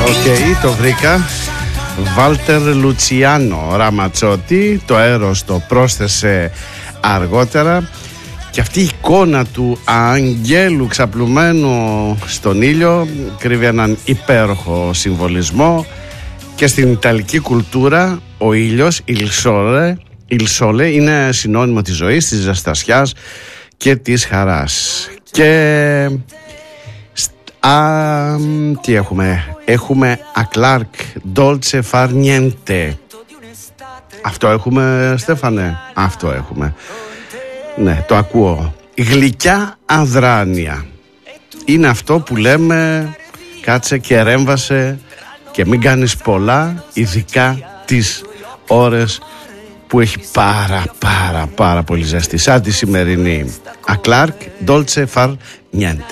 Το βρήκα. Βάλτερ Λουτσιάνο Ραματσότη. Το Έρος το πρόσθεσε αργότερα. Και αυτή η εικόνα του αγγέλου ξαπλουμένου στον ήλιο κρύβει έναν υπέροχο συμβολισμό. Και στην ιταλική κουλτούρα ο ήλιος, il sole, είναι συνώνυμο της ζωής, της ζεστασιάς και της χαράς. Και τι έχουμε? Έχουμε A Clark, Dolce far niente. Αυτό έχουμε, Στέφανε? Αυτό έχουμε. Ναι, το ακούω. Γλυκιά αδράνεια. Είναι αυτό που λέμε κάτσε και ρέμβασε και μην κάνεις πολλά, ειδικά τις ώρες που έχει πάρα πολύ ζέστη, σαν τη σημερινή. A Clark, Dolce far niente.